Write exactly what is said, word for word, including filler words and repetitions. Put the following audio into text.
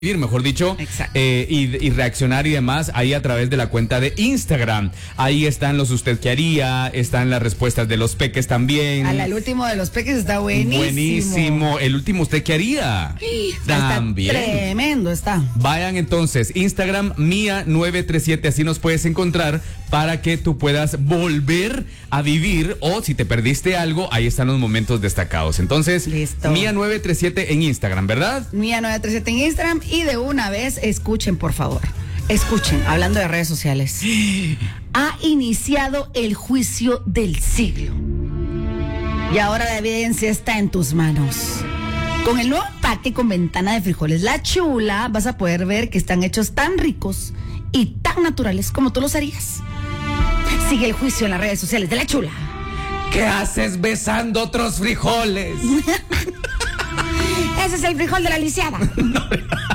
mejor dicho, eh, y, y reaccionar y demás ahí a través de la cuenta de Instagram. Ahí están los usted qué haría, están las respuestas de los peques también. Ala, el último de los peques está buenísimo. Buenísimo. El último usted qué haría. Sí, también. Está tremendo está. Vayan entonces, Instagram Mía nueve tres siete, así nos puedes encontrar para que tú puedas volver a vivir, o si te perdiste algo, ahí están los momentos destacados. Entonces, Listo. Mía nueve tres siete en Instagram, ¿verdad? Mía nueve tres siete en Instagram. Y de una vez, escuchen, por favor. Escuchen, hablando de redes sociales. Ha iniciado el juicio del siglo. Y ahora la evidencia está en tus manos. Con el nuevo empaque con ventana de frijoles La Chula, vas a poder ver que están hechos tan ricos y tan naturales como tú los harías. Sigue el juicio en las redes sociales de La Chula. ¿Qué haces besando otros frijoles? Ese es el frijol de la lisiada.